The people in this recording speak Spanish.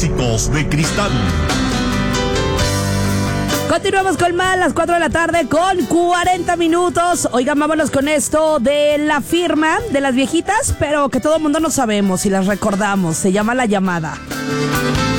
clásicos de cristal. Continuamos con más, las 4 de la tarde con 40 minutos. Oigan, vámonos con esto de la firma de las viejitas, pero que todo el mundo no sabemos y las recordamos. Se llama La Llamada.